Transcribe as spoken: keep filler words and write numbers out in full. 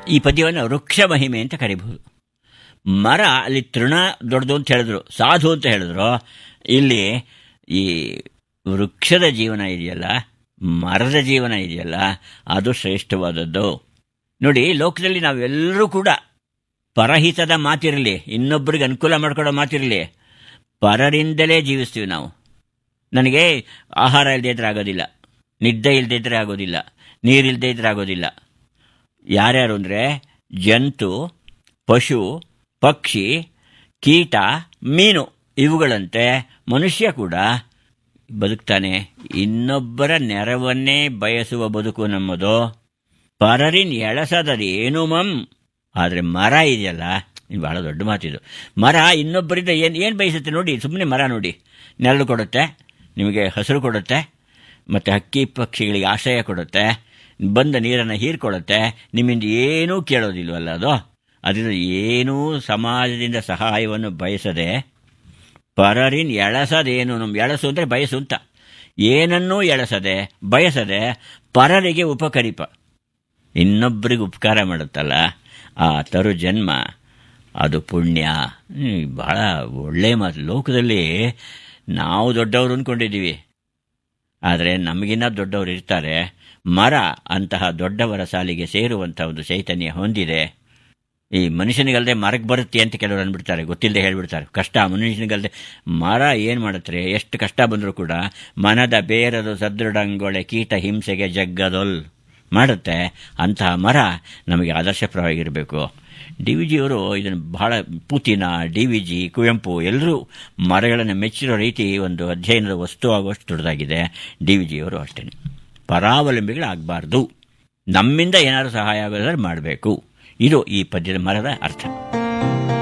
ಈ ಪದ್ಯವನ್ನು ವೃಕ್ಷ ಮಹಿಮೆ ಅಂತ ಕರಿಬಹುದು. ಮರ ಅಲ್ಲಿ ತೃಣ ದೊಡ್ಡದು ಅಂತ ಹೇಳಿದ್ರು, ಸಾಧು ಅಂತ ಹೇಳಿದ್ರು. ಇಲ್ಲಿ ಈ ವೃಕ್ಷದ ಜೀವನ ಇದೆಯಲ್ಲ, ಮರದ ಜೀವನ ಇದೆಯಲ್ಲ, ಅದು ಶ್ರೇಷ್ಠವಾದದ್ದು. ನೋಡಿ, ಲೋಕದಲ್ಲಿ ನಾವೆಲ್ಲರೂ ಕೂಡ ಪರಹಿತದ ಮಾತಿರಲಿ, ಇನ್ನೊಬ್ಬರಿಗೆ ಅನುಕೂಲ ಮಾಡಿಕೊಡೋ ಮಾತಿರಲಿ, ಪರರಿಂದಲೇ ಜೀವಿಸ್ತೀವಿ ನಾವು. ನನಗೆ ಆಹಾರ ಇಲ್ಲದೇ ಇದ್ರೆ ಆಗೋದಿಲ್ಲ, ನಿದ್ದೆ ಇಲ್ಲದೇ ಇದ್ರೆ ಆಗೋದಿಲ್ಲ, ನೀರಿಲ್ಲದೇ ಇದ್ರೆ ಆಗೋದಿಲ್ಲ. ಯಾರ್ಯಾರು ಅಂದರೆ ಜಂತು, ಪಶು, ಪಕ್ಷಿ, ಕೀಟ, ಮೀನು ಇವುಗಳಂತೆ ಮನುಷ್ಯ ಕೂಡ ಬದುಕ್ತಾನೆ. ಇನ್ನೊಬ್ಬರ ನೆರವನ್ನೇ ಬಯಸುವ ಬದುಕು ನಮ್ಮದು. ಪರರಿನ್ ಎಳಸದದೇನು ಮಂ. ಆದರೆ ಮರ ಇದೆಯಲ್ಲ, ಇದು ಭಾಳ ದೊಡ್ಡ ಮಾತಿದು. ಮರ ಇನ್ನೊಬ್ಬರಿಂದ ಏನು ಏನು ಬಯಸುತ್ತೆ ನೋಡಿ. ಸುಮ್ಮನೆ ಮರ ನೋಡಿ, ನೆರಳು ಕೊಡುತ್ತೆ, ನಿಮಗೆ ಹಸಿರು ಕೊಡುತ್ತೆ, ಮತ್ತು ಹಕ್ಕಿ ಪಕ್ಷಿಗಳಿಗೆ ಆಶ್ರಯ ಕೊಡುತ್ತೆ, ಬಂದ ನೀರನ್ನು ಹೀರ್ಕೊಡುತ್ತೆ. ನಿಮ್ಮಿಂದ ಏನೂ ಕೇಳೋದಿಲ್ವಲ್ಲ ಅದು. ಅದರಿಂದ ಏನೂ ಸಮಾಜದಿಂದ ಸಹಾಯವನ್ನು ಬಯಸದೆ, ಪರರಿನ್ ಎಳಸದೇನು ನಮ್ಮ ಎಳಸು ಅಂದರೆ ಬಯಸು ಅಂತ, ಏನನ್ನೂ ಎಳಸದೆ ಬಯಸದೆ ಪರರಿಗೆ ಉಪಕರಿಪ, ಇನ್ನೊಬ್ಬರಿಗೆ ಉಪಕಾರ ಮಾಡುತ್ತಲ್ಲ, ಆ ತರು ಜನ್ಮ ಅದು ಪುಣ್ಯ. ಬಹಳ ಒಳ್ಳೆಯ ಮಾತು. ಲೋಕದಲ್ಲಿ ನಾವು ದೊಡ್ಡವರು ಅಂದ್ಕೊಂಡಿದ್ದೀವಿ, ಆದರೆ ನಮಗಿನ್ನ ದೊಡ್ಡವರು ಇರ್ತಾರೆ. ಮರ ಅಂತಹ ದೊಡ್ಡವರ ಸಾಲಿಗೆ ಸೇರುವಂಥ ಒಂದು ಚೈತನ್ಯ ಹೊಂದಿದೆ. ಈ ಮನುಷ್ಯನಿಗಲ್ಲದೆ ಮರಕ್ಕೆ ಬರುತ್ತೆ ಅಂತ ಕೆಲವರು ಅಂದ್ಬಿಡ್ತಾರೆ, ಗೊತ್ತಿಲ್ಲದೆ ಹೇಳ್ಬಿಡ್ತಾರೆ. ಕಷ್ಟ ಮನುಷ್ಯನಿಗಲ್ಲದೆ ಮರ ಏನು ಮಾಡುತ್ತೆ, ಎಷ್ಟು ಕಷ್ಟ ಬಂದರೂ ಕೂಡ ಮನದ ಬೇರದು ಸದೃಢಂಗೊಳೆ ಕೀಟ ಹಿಂಸೆಗೆ ಜಗ್ಗದೊಲ್ ಮಾಡುತ್ತೆ. ಅಂತಹ ಮರ ನಮಗೆ ಆದರ್ಶಪ್ರಾಯವಾಗಿರಬೇಕು. ಡಿ ವಿ ಜಿಯವರು ಇದನ್ನು ಬಹಳ, Putina, D V G, Kuvempu ಎಲ್ಲರೂ ಮರಗಳನ್ನು ಮೆಚ್ಚಿರೋ ರೀತಿ ಒಂದು ಅಧ್ಯಯನದ ವಸ್ತು ಆಗುವಷ್ಟು ದೊಡ್ಡದಾಗಿದೆ. ಡಿ ವಿ ಜಿಯವರು ಅಷ್ಟೇ. ಪರಾವಲಂಬಿಗಳಾಗಬಾರ್ದು, ನಮ್ಮಿಂದ ಏನಾದರೂ ಸಹಾಯ ಆಗೋದಾದ್ರೆ ಮಾಡಬೇಕು. ಇದು ಈ ಪದ್ಯದ ಮರದ ಅರ್ಥ.